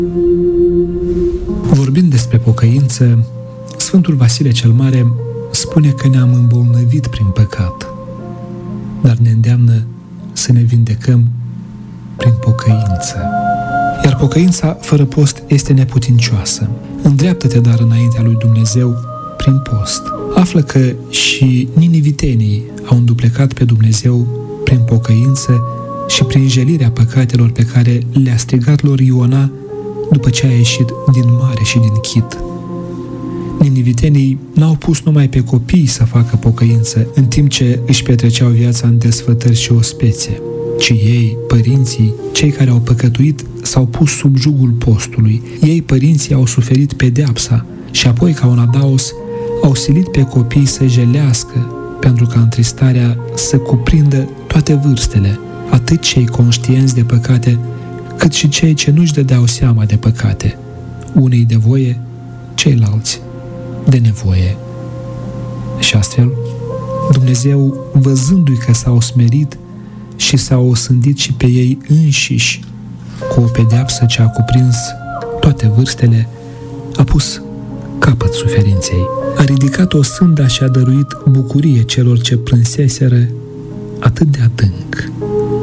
Vorbind despre pocăință, Sfântul Vasile cel Mare spune că ne-am îmbolnăvit prin păcat, dar ne îndeamnă să ne vindecăm prin pocăință. Iar pocăința fără post este neputincioasă. Îndreaptă-te dar înaintea lui Dumnezeu prin post. Află că și ninivitenii au înduplecat pe Dumnezeu prin pocăință și prin jelirea păcatelor pe care le-a strigat lor Iona după ce a ieșit din mare și din chit. Ninivitenii n-au pus numai pe copii să facă pocăință, în timp ce își petreceau viața în desfătări și ospețe, ci ei, părinții, cei care au păcătuit, s-au pus sub jugul postului. Ei, părinții, au suferit pedeapsa și apoi, ca un adaos, au silit pe copii să jelească, pentru ca întristarea să cuprindă toate vârstele, atât cei conștienți de păcate, cât și cei ce nu-și dădeau seama de păcate, unii de voie, ceilalți de nevoie. Și astfel, Dumnezeu, văzându-i că s-au smerit și s-au osândit și pe ei înșiși cu o pedeapsă ce a cuprins toate vârstele, a pus capăt suferinței. A ridicat o sânda și a dăruit bucurie celor ce plânseseră atât de adânc.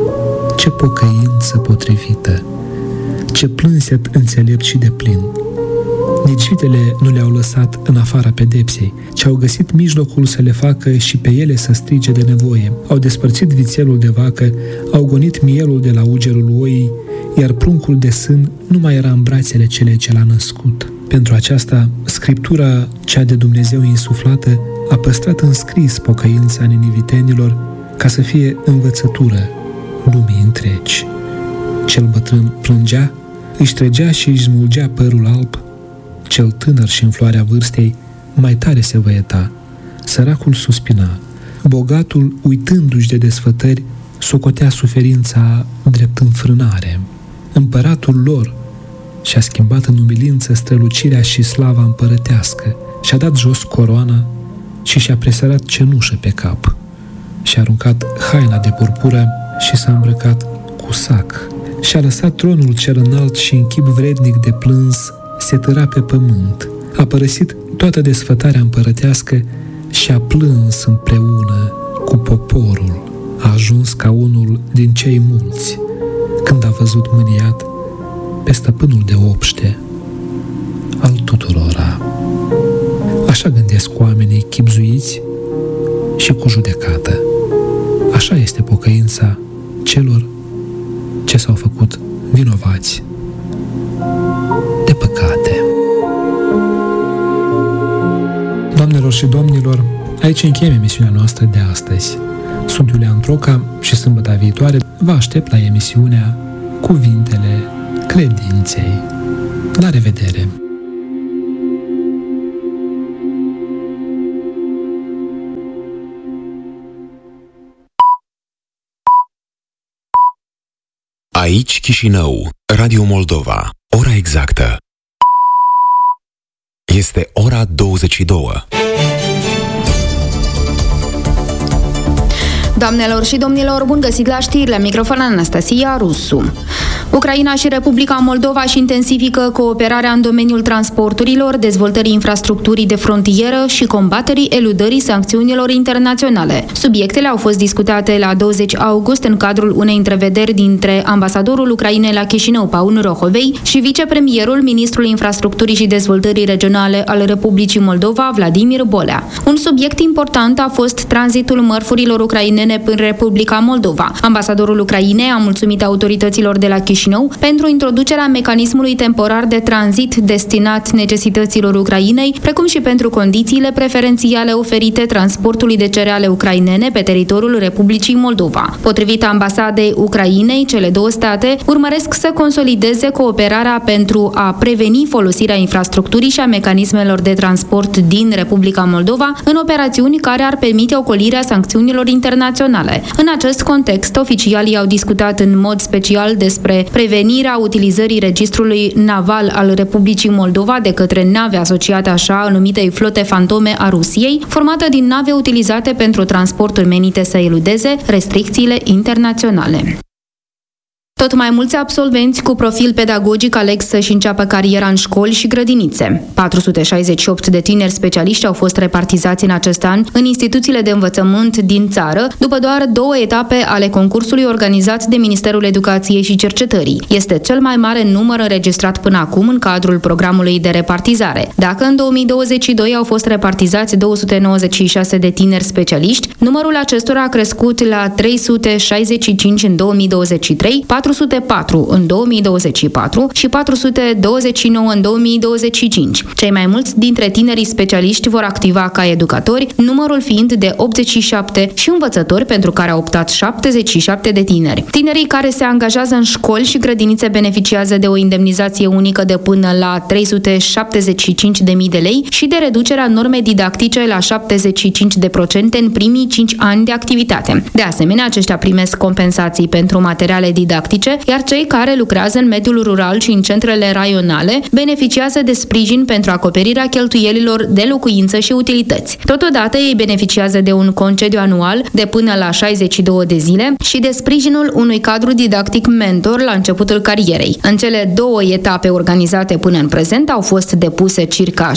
Ce pocăință potrivită! Ce plânset înțelept și deplin! Nici vitele nu le-au lăsat în afara pedepsei, ci au găsit mijlocul să le facă și pe ele să strige de nevoie. Au despărțit vițelul de vacă, au gonit mielul de la ugerul oii, iar pruncul de sân nu mai era în brațele cele ce l-a născut. Pentru aceasta, Scriptura, cea de Dumnezeu insuflată, a păstrat în scris pocăința ninivitenilor ca să fie învățătură lumii întregi. Cel bătrân plângea, își trăgea și își smulgea părul alb, cel tânăr și în floarea vârstei mai tare se văieta. Săracul suspina. Bogatul, uitându-și de desfătări, socotea suferința drept înfrânare. Împăratul lor și-a schimbat în umilință strălucirea și slava împărătească, și-a dat jos coroana și și-a presărat cenușă pe cap. Și-a aruncat haina de purpură și s-a îmbrăcat cu sac. Și-a lăsat tronul cel înalt și în chip vrednic de plâns se târa pe pământ. A părăsit toată desfătarea împărătească și a plâns împreună cu poporul. A ajuns ca unul din cei mulți, când a văzut mâniat pe stăpânul de obște al tuturora. Așa gândesc oamenii chibzuiți și cu judecată. Așa este pocăința celor ce s-au făcut vinovați de păcate. Doamnelor și domnilor, aici încheiem emisiunea noastră de astăzi. Sunt Iulian Proca și sâmbăta viitoare vă aștept la emisiunea Cuvintele Credinței. La revedere! Aici Chișinău, Radio Moldova. Ora exactă este ora 22. Doamnelor și domnilor, bun găsit la știri, la microfon Anastasia Rusu. Ucraina și Republica Moldova își intensifică cooperarea în domeniul transporturilor, dezvoltării infrastructurii de frontieră și combaterii eludării sancțiunilor internaționale. Subiectele au fost discutate la 20 august în cadrul unei întrevederi dintre ambasadorul Ucrainei la Chișinău, Paul Rohovei, și vicepremierul, ministrul infrastructurii și dezvoltării regionale al Republicii Moldova, Vladimir Bolea. Un subiect important a fost tranzitul mărfurilor ucrainene prin Republica Moldova. Ambasadorul Ucrainei a mulțumit autorităților de la Chișinău pentru introducerea mecanismului temporar de tranzit destinat necesităților Ucrainei, precum și pentru condițiile preferențiale oferite transportului de cereale ucrainene pe teritoriul Republicii Moldova. Potrivit ambasadei Ucrainei, cele două state urmăresc să consolideze cooperarea pentru a preveni folosirea infrastructurii și a mecanismelor de transport din Republica Moldova în operațiuni care ar permite ocolirea sancțiunilor internaționale. În acest context, oficialii au discutat în mod special despre prevenirea utilizării registrului naval al Republicii Moldova de către nave asociate așa numitei flote fantome a Rusiei, formată din nave utilizate pentru transporturi menite să eludeze restricțiile internaționale. Tot mai mulți absolvenți cu profil pedagogic aleg să-și înceapă cariera în școli și grădinițe. 468 de tineri specialiști au fost repartizați în acest an în instituțiile de învățământ din țară, după doar 2 etape ale concursului organizat de Ministerul Educației și Cercetării. Este cel mai mare număr înregistrat până acum în cadrul programului de repartizare. Dacă în 2022 au fost repartizați 296 de tineri specialiști, numărul acestora a crescut la 365 în 2023, 404 în 2024 și 429 în 2025. Cei mai mulți dintre tinerii specialiști vor activa ca educatori, numărul fiind de 87 și învățători pentru care au optat 77 de tineri. Tinerii care se angajează în școli și grădinițe beneficiază de o indemnizație unică de până la 375.000 de lei și de reducerea normei didactice la 75% în primii 5 ani de activitate. De asemenea, aceștia primesc compensații pentru materiale didactice, iar cei care lucrează în mediul rural și în centrele raionale beneficiază de sprijin pentru acoperirea cheltuielilor de locuință și utilități. Totodată, ei beneficiază de un concediu anual de până la 62 de zile și de sprijinul unui cadru didactic mentor la începutul carierei. În cele 2 etape organizate până în prezent au fost depuse circa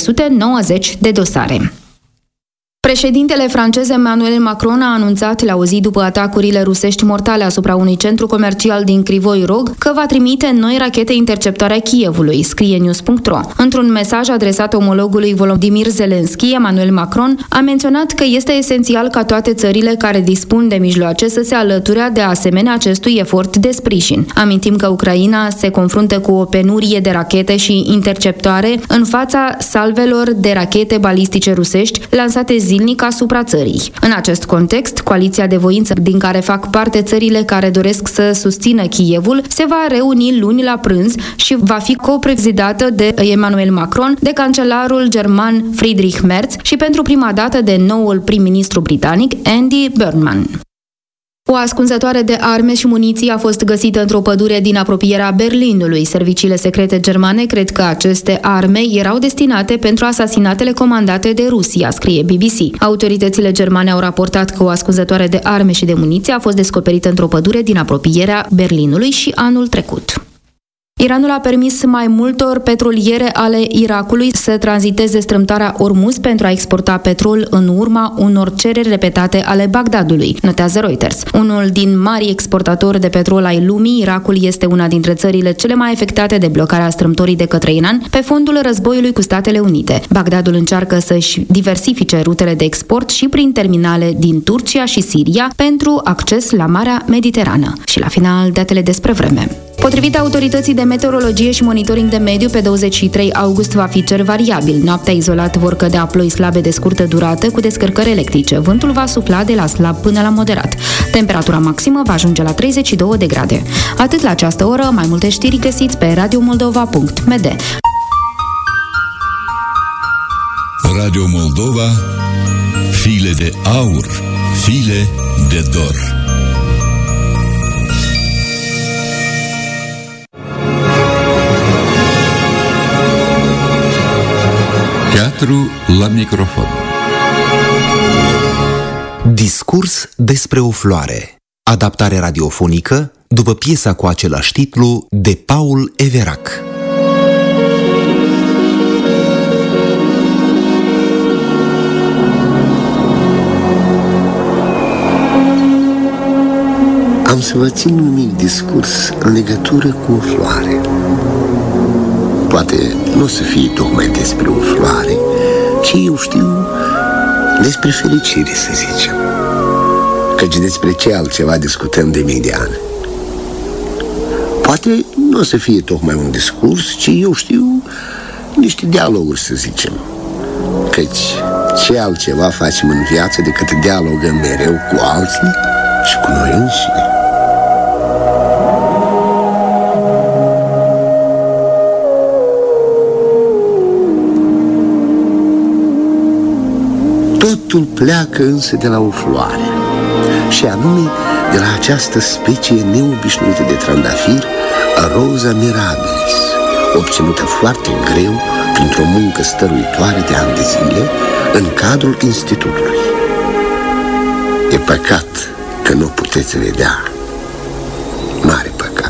690 de dosare. Președintele francez Emmanuel Macron a anunțat la o zi după atacurile rusești mortale asupra unui centru comercial din Crivoi Rog că va trimite noi rachete interceptoare Kievului, scrie news.ro. Într-un mesaj adresat omologului Volodymyr Zelensky, Emmanuel Macron a menționat că este esențial ca toate țările care dispun de mijloace să se alăture de asemenea acestui efort de sprijin. Amintim că Ucraina se confruntă cu o penurie de rachete și interceptoare în fața salvelor de rachete balistice rusești lansate zilnic asupra țării. În acest context, coaliția de voință din care fac parte țările care doresc să susțină Kievul se va reuni luni la prânz și va fi coprezidată de Emmanuel Macron, de cancelarul german Friedrich Merz și pentru prima dată de noul prim-ministru britanic Andy Burnham. O ascunzătoare de arme și muniții a fost găsită într-o pădure din apropierea Berlinului. Serviciile secrete germane cred că aceste arme erau destinate pentru asasinatele comandate de Rusia, scrie BBC. Autoritățile germane au raportat că o ascunzătoare de arme și de muniție a fost descoperită într-o pădure din apropierea Berlinului și anul trecut. Iranul a permis mai multor petroliere ale Irakului să tranziteze strâmtoarea Ormuz pentru a exporta petrol în urma unor cereri repetate ale Bagdadului, notează Reuters. Unul din mari exportatori de petrol ai lumii, Irakul este una dintre țările cele mai afectate de blocarea strâmtorii de către Iran pe fondul războiului cu Statele Unite. Bagdadul încearcă să-și diversifice rutele de export și prin terminale din Turcia și Siria pentru acces la Marea Mediterană. Și la final, datele despre vreme. Potrivit autorității de meteorologie și monitoring de mediu, pe 23 august va fi cer variabil. Noaptea izolat vor cădea ploi slabe de scurtă durată cu descărcări electrice. Vântul va sufla de la slab până la moderat. Temperatura maximă va ajunge la 32 de grade. Atât la această oră, mai multe știri găsiți pe radiomoldova.md. Radio Moldova, file de aur, file de dor. Teatru la microfon. Discurs despre o floare. Adaptare radiofonică după piesa cu același titlu de Paul Everac. Am să vă țin un mic discurs în legătură cu o floare. Poate nu o să fie tocmai despre o floare, ci eu știu despre fericire, să zicem. Căci despre ce altceva discutăm de mii de ani. Poate nu o să fie tocmai un discurs, ci eu știu niște dialoguri, să zicem. Căci ce altceva facem în viață decât dialogăm mereu cu alții și cu noi înșine. Totul pleacă însă de la o floare, și anume de la această specie neobișnuită de trandafir, Rosa mirabilis, obținută foarte greu printr-o muncă stăruitoare de ani de zile în cadrul institutului. E păcat că nu puteți vedea, mare păcat.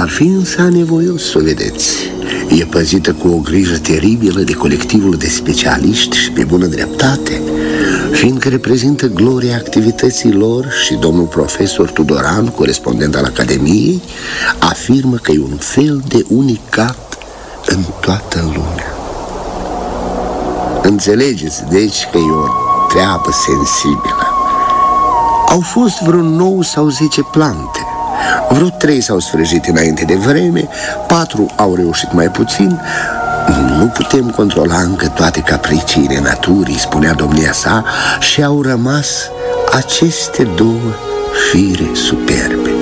fi însă anevoios să o vedeți. E păzită cu o grijă teribilă de colectivul de specialiști și pe bună dreptate, fiindcă reprezintă gloria activității lor și domnul profesor Tudoran, corespondent al Academiei, afirmă că e un fel de unicat în toată lumea. Înțelegeți, deci, că e o treabă sensibilă. Au fost vreo 9 sau 10 plante. Vreo 3 s-au sfârșit înainte de vreme, 4 au reușit mai puțin. Nu putem controla încă toate capriciile naturii, spunea domnia sa, și au rămas aceste 2 fire superbe.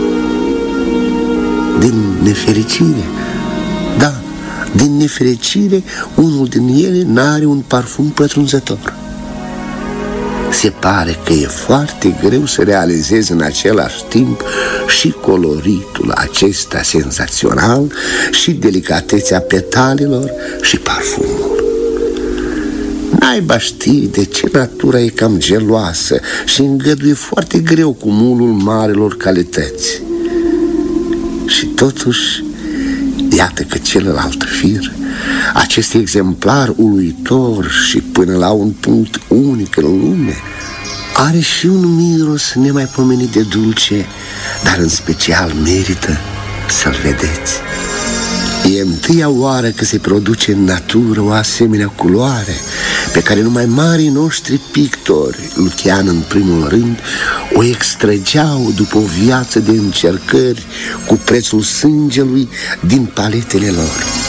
Din nefericire, da, din nefericire, unul din ele n-are un parfum pătrunzător. Se pare că e foarte greu să realizezi în același timp și coloritul acesta senzațional și delicatețea petalelor și parfumul. Naiba știi de ce natura e cam geloasă și îngăduie foarte greu cumulul marelor calități. Și totuși, iată că celălalt fir, acest exemplar uluitor și până la un punct unic în lume, are și un miros nemaipomenit de dulce, dar în special merită să-l vedeți. E întâia oară că se produce în natură o asemenea culoare, pe care numai marii noștri pictori, Lucian în primul rând, o extrăgeau după o viață de încercări cu prețul sângelui din paletele lor.